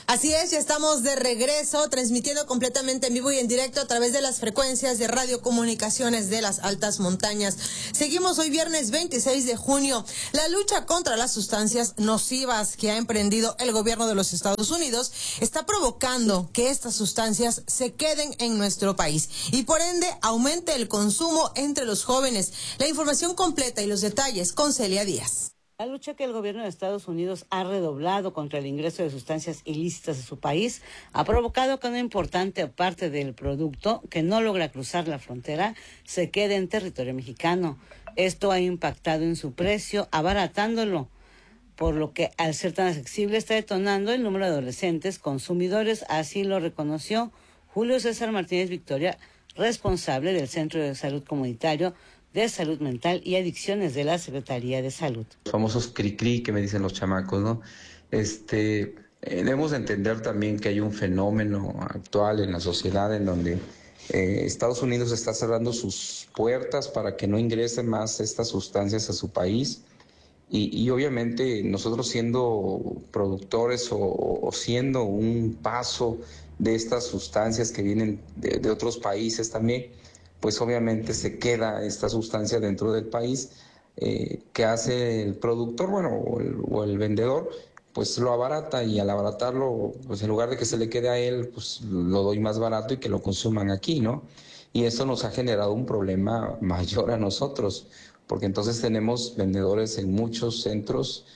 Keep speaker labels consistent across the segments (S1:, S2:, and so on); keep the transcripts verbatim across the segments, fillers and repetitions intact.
S1: Así es, ya estamos de regreso, transmitiendo completamente en vivo y en directo a través de las frecuencias de radiocomunicaciones de las altas montañas. Seguimos hoy viernes veintiséis de junio. La lucha contra las sustancias nocivas que ha emprendido el gobierno de los Estados Unidos está provocando que estas sustancias se queden en nuestro país y por ende aumente el consumo entre los jóvenes. La información completa y los detalles con Celia Díaz.
S2: La lucha que el gobierno de Estados Unidos ha redoblado contra el ingreso de sustancias ilícitas a su país ha provocado que una importante parte del producto que no logra cruzar la frontera se quede en territorio mexicano. Esto ha impactado en su precio, abaratándolo, por lo que al ser tan accesible está detonando el número de adolescentes consumidores. Así lo reconoció Julio César Martínez Victoria, responsable del Centro de Salud Comunitario de Salud Mental y Adicciones de la Secretaría de Salud.
S3: Los famosos cri-cri que me dicen los chamacos, ¿no? Este, eh, debemos de entender también que hay un fenómeno actual en la sociedad en donde eh, Estados Unidos está cerrando sus puertas para que no ingresen más estas sustancias a su país y, y obviamente nosotros siendo productores o, o siendo un paso de estas sustancias que vienen de, de otros países también, pues obviamente se queda esta sustancia dentro del país. Eh, ¿Qué hace el productor? Bueno, o el, o el vendedor, pues lo abarata y al abaratarlo, pues en lugar de que se le quede a él, pues lo doy más barato y que lo consuman aquí, ¿no? Y esto nos ha generado un problema mayor a nosotros, porque entonces tenemos vendedores en muchos centros,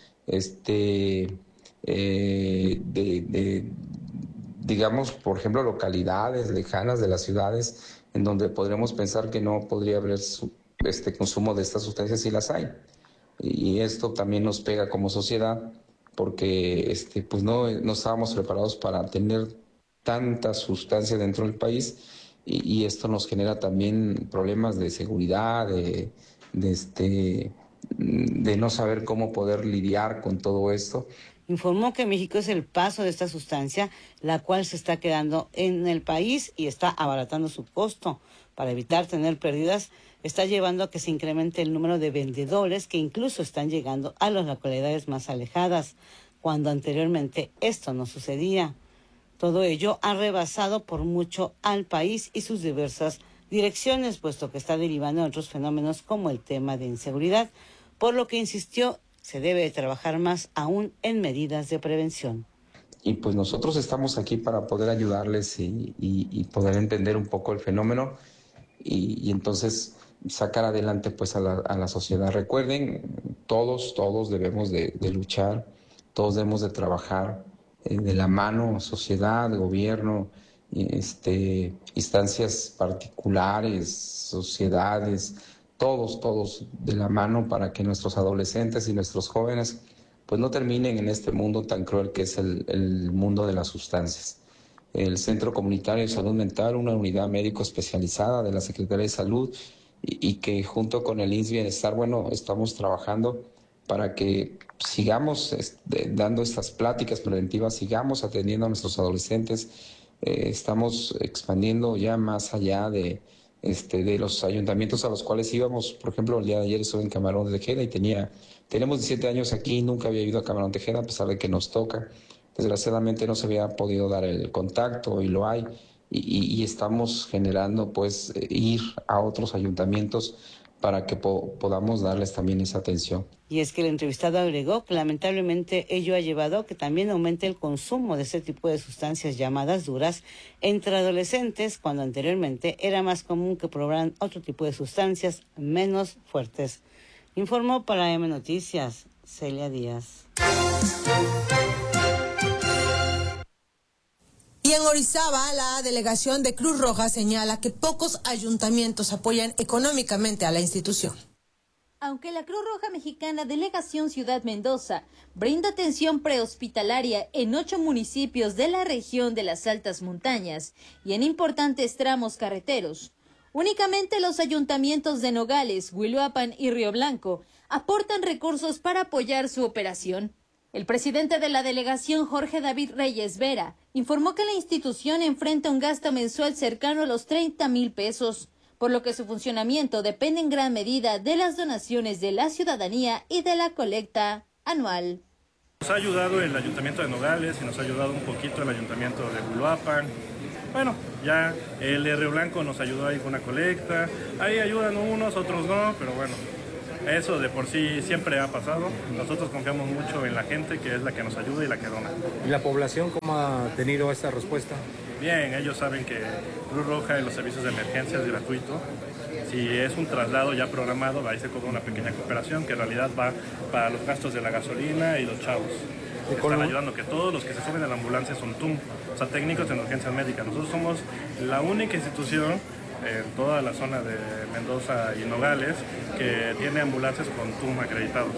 S3: este, eh, de, de, digamos, por ejemplo, localidades lejanas de las ciudades, en donde podremos pensar que no podría haber su, este consumo de estas sustancias si las hay. Y esto también nos pega como sociedad porque este, pues no, no estábamos preparados para tener tanta sustancia dentro del país y, y esto nos genera también problemas de seguridad, de, de, este, de no saber cómo poder lidiar con todo esto.
S2: Informó que México es el paso de esta sustancia, la cual se está quedando en el país y está abaratando su costo. Para evitar tener pérdidas, está llevando a que se incremente el número de vendedores que incluso están llegando a las localidades más alejadas, cuando anteriormente esto no sucedía. Todo ello ha rebasado por mucho al país y sus diversas direcciones, puesto que está derivando en otros fenómenos como el tema de inseguridad, por lo que insistió se debe trabajar más aún en medidas de prevención.
S3: Y pues nosotros estamos aquí para poder ayudarles y, y, y poder entender un poco el fenómeno y, y entonces sacar adelante pues a la, a la sociedad. Recuerden, todos, todos debemos de, de luchar, todos debemos de trabajar eh, de la mano, sociedad, gobierno, este, instancias particulares, sociedades, todos, todos de la mano para que nuestros adolescentes y nuestros jóvenes pues no terminen en este mundo tan cruel que es el, el mundo de las sustancias. El Centro Comunitario de Salud Mental, una unidad médico especializada de la Secretaría de Salud y, y que junto con el I M S S Bienestar, bueno, estamos trabajando para que sigamos este, dando estas pláticas preventivas, sigamos atendiendo a nuestros adolescentes. Eh, estamos expandiendo ya más allá de Este, de los ayuntamientos a los cuales íbamos. Por ejemplo, el día de ayer estuve en Camarón de Tejeda y tenía, tenemos diecisiete años aquí, nunca había ido a Camarón de Tejeda a pesar de que nos toca. Desgraciadamente no se había podido dar el contacto y lo hay y, y, y estamos generando pues ir a otros ayuntamientos para que po- podamos darles también esa atención.
S2: Y es que el entrevistado agregó que lamentablemente ello ha llevado a que también aumente el consumo de este tipo de sustancias llamadas duras entre adolescentes, cuando anteriormente era más común que probaran otro tipo de sustancias menos fuertes. Informó para M Noticias, Celia Díaz.
S1: Y en Orizaba, la delegación de Cruz Roja señala que pocos ayuntamientos apoyan económicamente a la institución.
S4: Aunque la Cruz Roja Mexicana Delegación Ciudad Mendoza brinda atención prehospitalaria en ocho municipios de la región de las altas montañas y en importantes tramos carreteros, únicamente los ayuntamientos de Nogales, Huiloapan y Río Blanco aportan recursos para apoyar su operación. El presidente de la delegación, Jorge David Reyes Vera, informó que la institución enfrenta un gasto mensual cercano a los treinta mil pesos, por lo que su funcionamiento depende en gran medida de las donaciones de la ciudadanía y de la colecta anual.
S5: Nos ha ayudado el Ayuntamiento de Nogales y nos ha ayudado un poquito el Ayuntamiento de Uruapan. Bueno, ya el de Río Blanco nos ayudó ahí con una colecta. Ahí ayudan unos, otros no, pero bueno, eso de por sí siempre ha pasado. Nosotros confiamos mucho en la gente, que es la que nos ayuda y la que dona.
S6: ¿Y la población cómo ha tenido esta respuesta?
S5: Bien, ellos saben que Cruz Roja en los servicios de emergencia es gratuito. Si es un traslado ya programado, ahí se cobra una pequeña cooperación que en realidad va para los gastos de la gasolina y los chavos. Están ayudando, que todos los que se suben a la ambulancia son T U M, o sea, técnicos de emergencia médica. Nosotros somos la única institución en toda la zona de Mendoza y Nogales que tiene ambulancias con T U M acreditados.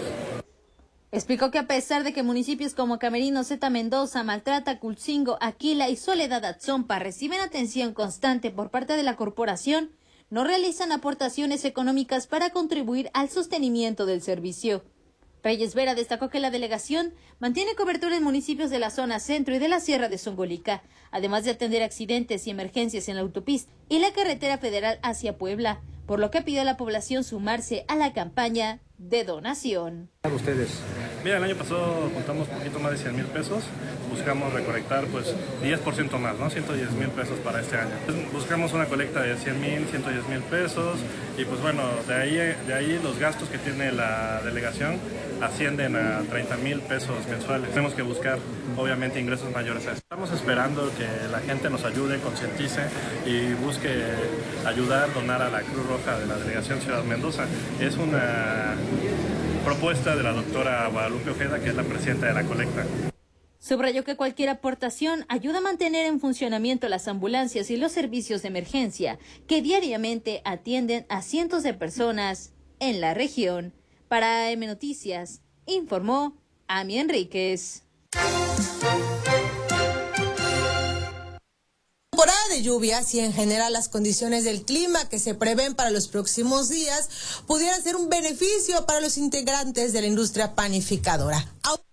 S4: Explicó que a pesar de que municipios como Camerino, Zeta Mendoza, Maltrata, Culcingo, Aquila y Soledad Atzompa reciben atención constante por parte de la corporación, no realizan aportaciones económicas para contribuir al sostenimiento del servicio. Reyes Vera destacó que la delegación mantiene cobertura en municipios de la zona centro y de la Sierra de Zongolica, además de atender accidentes y emergencias en la autopista y la carretera federal hacia Puebla, por lo que pidió a la población sumarse a la campaña de donación.
S6: ¿Ustedes?
S5: Mira, el año pasado juntamos un poquito más de cien mil pesos, buscamos recolectar pues diez por ciento más, ¿no? ciento diez mil pesos para este año. Buscamos una colecta de cien mil, ciento diez mil pesos y pues bueno, de ahí, de ahí los gastos que tiene la delegación ascienden a treinta mil pesos mensuales. Tenemos que buscar obviamente ingresos mayores a eso. Estamos esperando que la gente nos ayude, concientice y busque ayudar, donar a la Cruz Roja de la delegación Ciudad Mendoza. Es una propuesta de la doctora Guadalupe Ojeda, que es la presidenta de la colecta.
S4: Subrayó que cualquier aportación ayuda a mantener en funcionamiento las ambulancias y los servicios de emergencia que diariamente atienden a cientos de personas en la región. Para A M Noticias, informó Ami Enríquez.
S1: Temporada de lluvias y en general las condiciones del clima que se prevén para los próximos días pudiera ser un beneficio para los integrantes de la industria panificadora.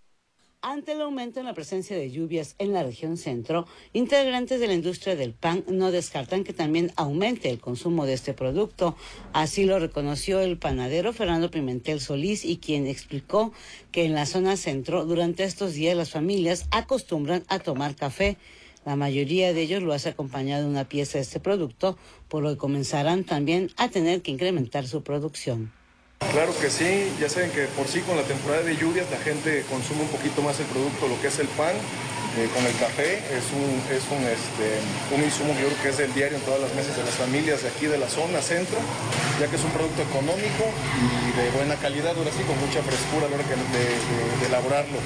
S2: Ante el aumento en la presencia de lluvias en la región centro, integrantes de la industria del pan no descartan que también aumente el consumo de este producto. Así lo reconoció el panadero Fernando Pimentel Solís, y quien explicó que en la zona centro durante estos días las familias acostumbran a tomar café. La mayoría de ellos lo hace acompañado de una pieza de este producto, por lo que comenzarán también a tener que incrementar su producción.
S7: Claro que sí, ya saben que por sí con la temporada de lluvias la gente consume un poquito más el producto, lo que es el pan, eh, con el café, es un, es un, este, un insumo que yo creo que es del diario en todas las mesas de las familias de aquí de la zona centro, ya que es un producto económico y de buena calidad, ahora sí, con mucha frescura a la hora de, de, de elaborarlo.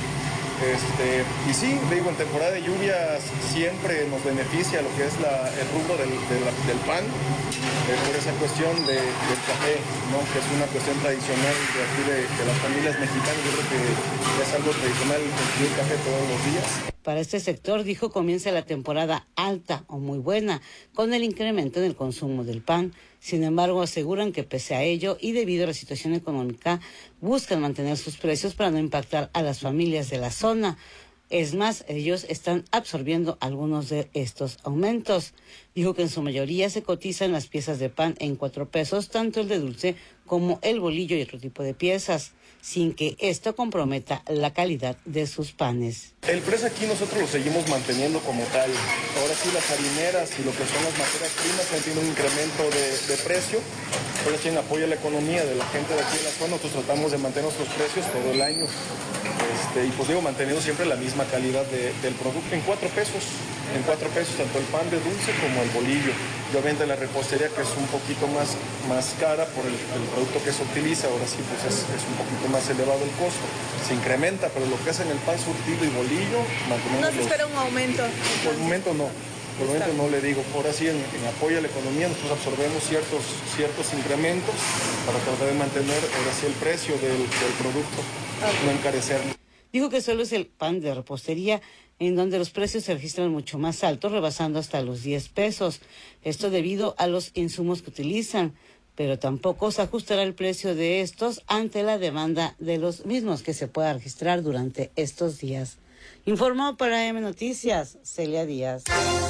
S7: Este, y sí, digo, en temporada de lluvias siempre nos beneficia lo que es la, el rubro del, de la, del pan, eh, por esa cuestión de, del café, ¿no? Que es una cuestión tradicional de aquí de, de las familias mexicanas. Yo creo que es algo tradicional consumir café todos los días.
S2: Para este sector, dijo, comienza la temporada alta o muy buena, con el incremento en el consumo del pan. Sin embargo, aseguran que pese a ello y debido a la situación económica, buscan mantener sus precios para no impactar a las familias de la zona. Es más, ellos están absorbiendo algunos de estos aumentos. Dijo que en su mayoría se cotizan las piezas de pan en cuatro pesos, tanto el de dulce como el bolillo y otro tipo de piezas, sin que esto comprometa la calidad de sus panes.
S7: El precio aquí nosotros lo seguimos manteniendo como tal. Ahora sí, las harineras y lo que son las materias primas tienen un incremento de, de precio. Ahora sí, en apoyo a la economía de la gente de aquí de la zona, nosotros tratamos de mantener nuestros precios todo el año. Este, y pues digo, manteniendo siempre la misma calidad de, del producto en cuatro pesos. En cuatro pesos, tanto el pan de dulce como el bolillo. Yo vendo la repostería, que es un poquito más, más cara por el, el producto que se utiliza. Ahora sí, pues es, es un poquito más elevado el costo. Se incrementa, pero lo que es en el pan surtido y bolillo, mantenemos.
S8: ¿No se los... espera un aumento?
S7: Por el momento no. Por el momento no le digo. Ahora sí, en, en apoyo a la economía, nosotros absorbemos ciertos, ciertos incrementos para tratar de mantener ahora sí el precio del, del producto, okay. No encarecerlo.
S2: Dijo que solo es el pan de repostería en donde los precios se registran mucho más altos, rebasando hasta los diez pesos. Esto debido a los insumos que utilizan, pero tampoco se ajustará el precio de estos ante la demanda de los mismos que se pueda registrar durante estos días. Informó para A M Noticias, Celia Díaz.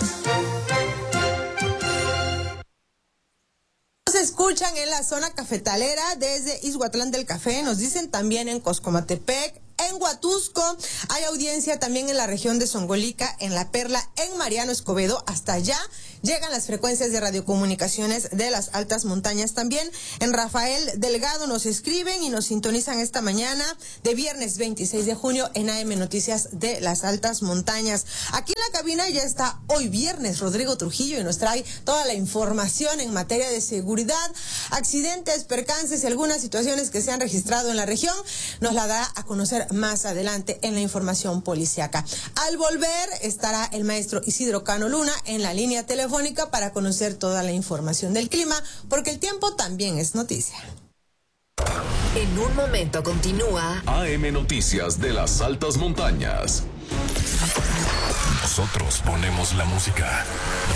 S1: Nos escuchan en la zona cafetalera desde Izhuatlán del Café, nos dicen también en Coscomatepec, en Huatusco. Hay audiencia también en la región de Zongolica, en La Perla, en Mariano Escobedo. Hasta allá llegan las frecuencias de radiocomunicaciones de las altas montañas. También en Rafael Delgado nos escriben y nos sintonizan esta mañana de viernes veintiséis de junio en A M Noticias de las altas montañas. Aquí en la cabina ya está hoy viernes Rodrigo Trujillo y nos trae toda la información en materia de seguridad, accidentes, percances y algunas situaciones que se han registrado en la región. Nos la dará a conocer más adelante en la información policiaca. Al volver estará el maestro Isidro Cano Luna en la línea telefónica para conocer toda la información del clima, porque el tiempo también es noticia.
S8: En un momento continúa
S9: A M Noticias de las altas montañas. Nosotros ponemos la música.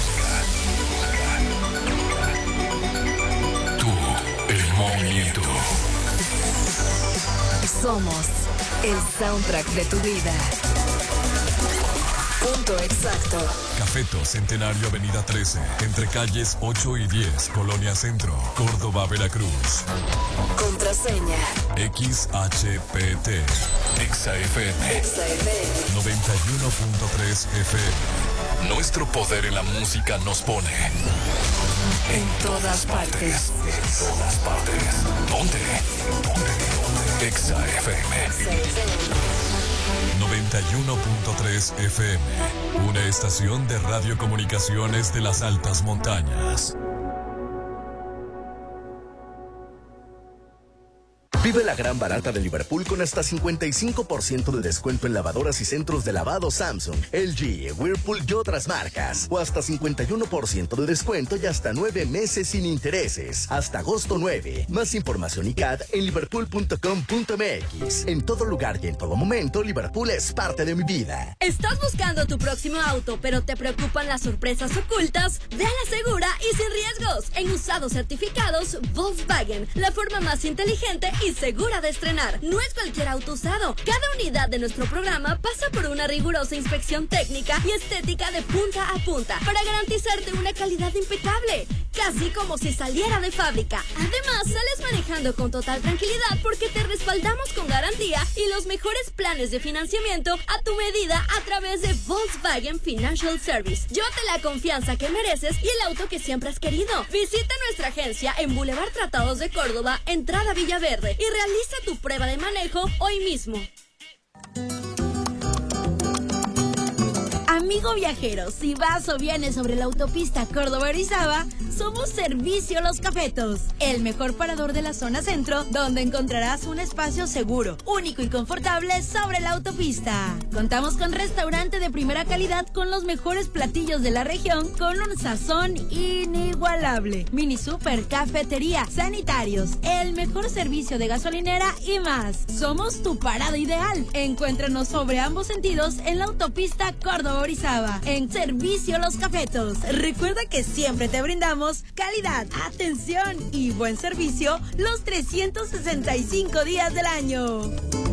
S9: Tú, el movimiento.
S8: Somos el soundtrack de tu vida. Punto exacto.
S9: Cafeto Centenario Avenida trece, entre calles ocho y diez, Colonia Centro, Córdoba, Veracruz.
S8: Contraseña
S9: X H P T, Exa F M,
S8: Exa F M
S9: noventa y uno punto tres F M. Nuestro poder en la música nos pone
S8: en todas partes.
S9: En todas partes. ¿Dónde? ¿Dónde? Exa F M. noventa y uno punto tres F M, una estación de radiocomunicaciones de las altas montañas.
S10: Vive la gran barata de Liverpool con hasta cincuenta y cinco por ciento de descuento en lavadoras y centros de lavado Samsung, L G, Whirlpool y otras marcas. O hasta cincuenta y uno por ciento de descuento y hasta nueve meses sin intereses. Hasta agosto nueve. Más información y C A D en liverpool punto com punto m x. En todo lugar y en todo momento, Liverpool es parte de mi vida.
S11: ¿Estás buscando tu próximo auto, pero te preocupan las sorpresas ocultas? Ve a la segura y sin riesgos. En usados certificados Volkswagen, la forma más inteligente y segura de estrenar. No es cualquier auto usado. Cada unidad de nuestro programa pasa por una rigurosa inspección técnica y estética de punta a punta para garantizarte una calidad impecable, casi como si saliera de fábrica. Además, sales manejando con total tranquilidad porque te respaldamos con garantía y los mejores planes de financiamiento a tu medida a través de Volkswagen Financial Service. Llévate la confianza que mereces y el auto que siempre has querido. Visita nuestra agencia en Boulevard Tratados de Córdoba, entrada Villaverde, y realiza tu prueba de manejo hoy mismo. Amigo viajero, si vas o vienes sobre la autopista Córdoba-Orizaba, somos Servicio Los Cafetos, el mejor parador de la zona centro, donde encontrarás un espacio seguro, único y confortable sobre la autopista. Contamos con restaurante de primera calidad con los mejores platillos de la región, con un sazón inigualable. Mini super, cafetería, sanitarios, el mejor servicio de gasolinera y más. Somos tu parada ideal. Encuéntranos sobre ambos sentidos en la autopista Córdoba-Orizaba, en Servicio Los Cafetos. Recuerda que siempre te brindamos calidad, atención y buen servicio los trescientos sesenta y cinco días del año.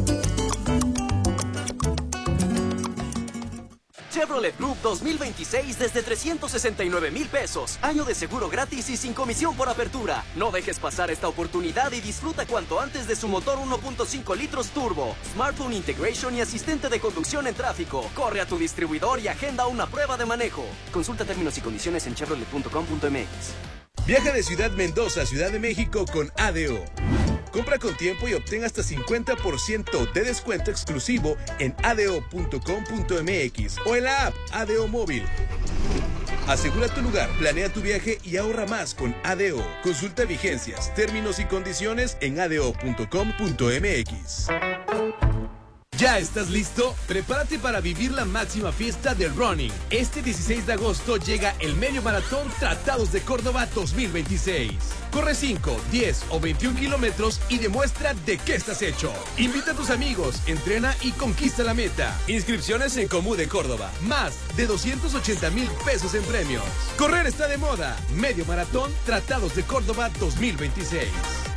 S12: Chevrolet Group dos mil veintiséis desde trescientos sesenta y nueve mil pesos. Año de seguro gratis y sin comisión por apertura. No dejes pasar esta oportunidad y disfruta cuanto antes de su motor uno punto cinco litros turbo, smartphone integration y asistente de conducción en tráfico. Corre a tu distribuidor y agenda una prueba de manejo. Consulta términos y condiciones en chevrolet punto com punto m x.
S13: Viaja de Ciudad Mendoza a Ciudad de México con A D O. Compra con tiempo y obtén hasta cincuenta por ciento de descuento exclusivo en a d o punto com punto m x o en la app A D O Móvil. Asegura tu lugar, planea tu viaje y ahorra más con A D O. Consulta vigencias, términos y condiciones en a d o punto com punto m x. ¿Ya estás listo? Prepárate para vivir la máxima fiesta del running. Este dieciséis de agosto llega el medio maratón Tratados de Córdoba dos mil veintiséis. Corre cinco, diez o veintiún kilómetros y demuestra de qué estás hecho. Invita a tus amigos, entrena y conquista la meta. Inscripciones en Comú de Córdoba. Más de doscientos ochenta mil pesos en premios. Correr está de moda. Medio maratón Tratados de Córdoba dos mil veintiséis.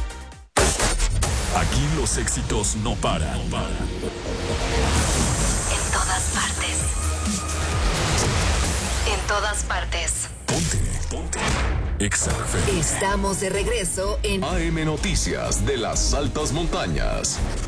S9: Aquí los éxitos no paran. No paran.
S8: En todas partes. En todas partes.
S9: Ponte, ponte. Exa F M.
S8: Estamos de regreso en
S9: A M Noticias de las altas montañas.